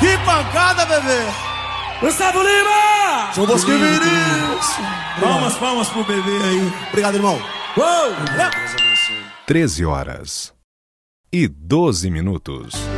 Que pancada, bebê! Gustavo Lima! São Bosco e Vinícius! Palmas pro bebê aí. Obrigado, irmão. Uou! 13h12.